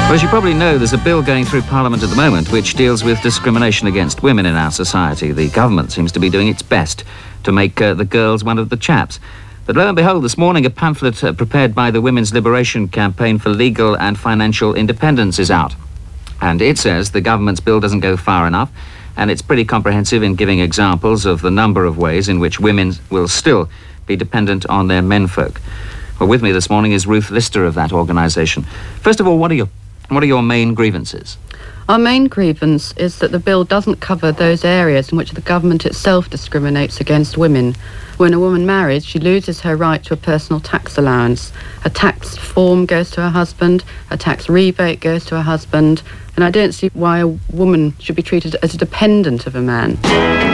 Well, as you probably know, there's a bill going through Parliament at the moment which deals with discrimination against women in our society. The government seems to be doing its best to make the girls one of the chaps. But lo and behold, this morning a pamphlet prepared by the Women's Liberation Campaign for Legal and Financial Independence is out. And it says the government's bill doesn't go far enough, and it's pretty comprehensive in giving examples of the number of ways in which women will still be dependent on their menfolk. Well, with me this morning is Ruth Lister of that organisation. First of all, what are your main grievances? Our main grievance is that the bill doesn't cover those areas in which the government itself discriminates against women. When a woman marries, she loses her right to a personal tax allowance. A tax form goes to her husband, a tax rebate goes to her husband, and I don't see why a woman should be treated as a dependent of a man.